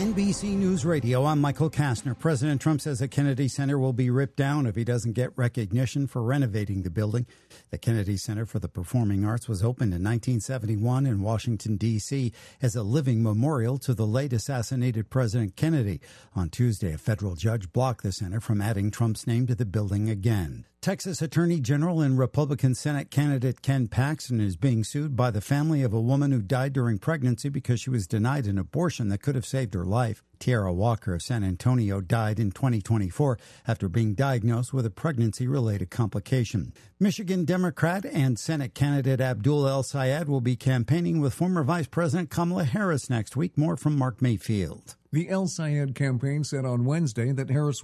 NBC News Radio, I'm Michael Kastner. President Trump says the Kennedy Center will be ripped down if he doesn't get recognition for renovating the building. The Kennedy Center for the Performing Arts was opened in 1971 in Washington, D.C. as a living memorial to the late assassinated President Kennedy. On Tuesday, a federal judge blocked the center from adding Trump's name to the building again. Texas Attorney General and Republican Senate candidate Ken Paxton is being sued by the family of a woman who died during pregnancy because she was denied an abortion that could have saved her life. Tiara Walker of San Antonio died in 2024 after being diagnosed with a pregnancy-related complication. Michigan Democrat and Senate candidate Abdul El-Sayed will be campaigning with former Vice President Kamala Harris next week. More from Mark Mayfield. The El-Sayed campaign said on Wednesday that Harris